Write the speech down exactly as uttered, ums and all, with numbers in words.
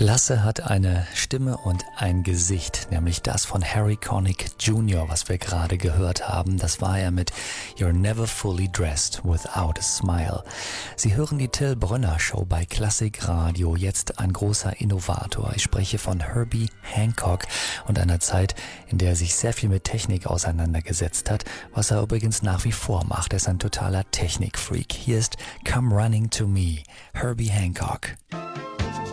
Klasse hat eine Stimme und ein Gesicht, nämlich das von Harry Connick Junior, was wir gerade gehört haben. Das war er mit You're Never Fully Dressed Without a Smile. Sie hören die Till Brönner Show bei Klassik Radio, jetzt ein großer Innovator. Ich spreche von Herbie Hancock und einer Zeit, in der er sich sehr viel mit Technik auseinandergesetzt hat, was er übrigens nach wie vor macht. Er ist ein totaler Technikfreak. Hier ist Come Running to Me, Herbie Hancock.